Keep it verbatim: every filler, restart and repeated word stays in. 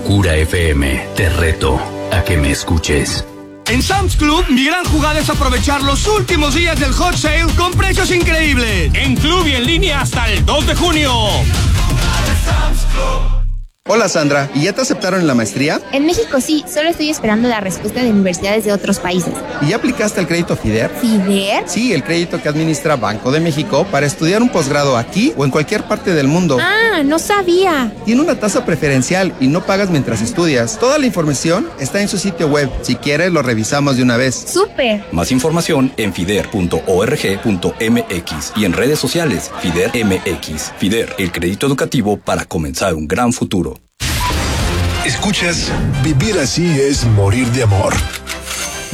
Locura F M, te reto a que me escuches. En Sam's Club, mi gran jugada es aprovechar los últimos días del hot sale con precios increíbles. En club y en línea hasta el dos de junio. Hola Sandra, ¿y ya te aceptaron en la maestría? En México sí, solo estoy esperando la respuesta de universidades de otros países. ¿Y ya aplicaste el crédito FIDER? ¿FIDER? Sí, el crédito que administra Banco de México para estudiar un posgrado aquí o en cualquier parte del mundo. Ah, no sabía. Tiene una tasa preferencial y no pagas mientras estudias. Toda la información está en su sitio web. Si quieres, lo revisamos de una vez. ¡Súper! Más información en fider punto org punto m x y en redes sociales FIDER M X. FIDER, el crédito educativo para comenzar un gran futuro. Escuchas, vivir así es morir de amor.